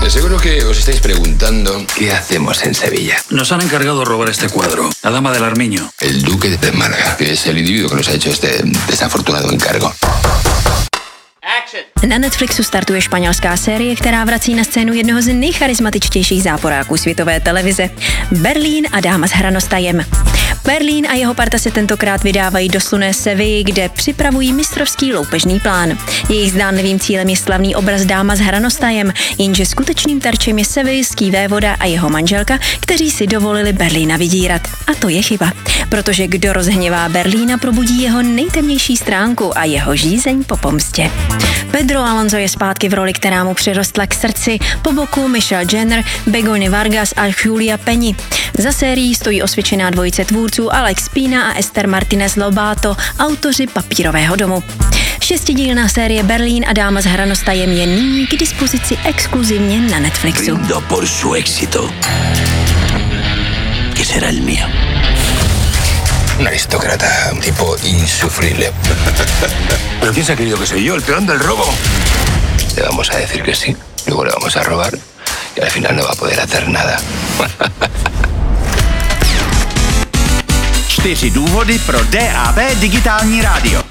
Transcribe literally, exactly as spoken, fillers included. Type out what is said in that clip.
De seguro que os estáis preguntando qué hacemos en Sevilla. Nos han encargado robar este cuadro, la Dama del Armiño. El duque de Málaga, que es el individuo que nos ha hecho este desafortunado encargo. Na Netflixu startuje španělská série, která vrací na scénu jednoho z nejcharismatičtějších záporáků světové televize. Berlín a dáma s hranostajem. Berlín a jeho parta se tentokrát vydávají do slunné Sevilly, kde připravují mistrovský loupežný plán. Jejich zdánlivým cílem je slavný obraz Dáma s hranostajem, jenže skutečným terčem je seviljský vévoda a jeho manželka, kteří si dovolili Berlína vydírat. A to je chyba, protože kdo rozhněvá Berlína, probudí jeho nejtemnější stránku a jeho žízeň po pomstě. Pedro Alonso je zpátky v roli, která mu přirostla k srdci, po boku Michelle Jenner, Begoña Vargas a Julia Peñi. Za sérií stojí osvědčená dvojice tvůrců Alex Pina a Esther Martinez Lobato, autoři Papírového domu. Šestidílná série Berlín a dáma s hranostajem je nyní k dispozici exkluzivně na Netflixu. Brindo por su éxito, que será el mío. Un aristócrata, un tipo insufrible. ¿Pero quién se ha creído que soy yo, el peón del robo? Le vamos a decir que sí, luego le vamos a robar y al final no va a poder hacer nada. Čtyři důvody pro D A B digitální rádio.